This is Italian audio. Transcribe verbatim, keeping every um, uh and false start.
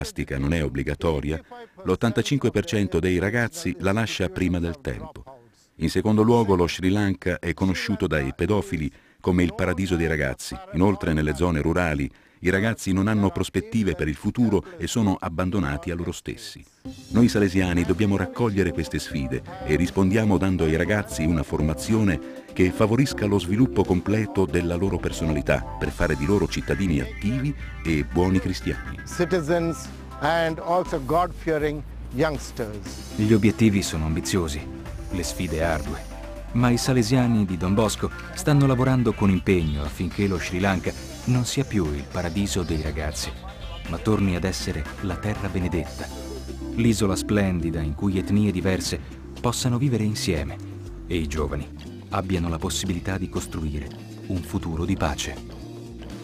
scolastica non è obbligatoria, l'ottantacinque per cento dei ragazzi la lascia prima del tempo. In secondo luogo, lo Sri Lanka è conosciuto dai pedofili come il paradiso dei ragazzi. Inoltre, nelle zone rurali, i ragazzi non hanno prospettive per il futuro e sono abbandonati a loro stessi. Noi salesiani dobbiamo raccogliere queste sfide e rispondiamo dando ai ragazzi una formazione che favorisca lo sviluppo completo della loro personalità per fare di loro cittadini attivi e buoni cristiani. Citizens and also God-fearing youngsters. Gli obiettivi sono ambiziosi, le sfide ardue, ma i salesiani di Don Bosco stanno lavorando con impegno affinché lo Sri Lanka non sia più il paradiso dei ragazzi, ma torni ad essere la terra benedetta, l'isola splendida in cui etnie diverse possano vivere insieme e i giovani abbiano la possibilità di costruire un futuro di pace.